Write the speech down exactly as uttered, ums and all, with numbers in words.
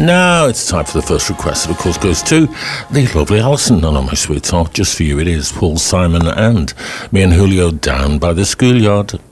Now it's time for the first request. That, of course, goes to the lovely Alison. And on my sweetheart, just for you it is Paul Simon and me and Julio down by the schoolyard.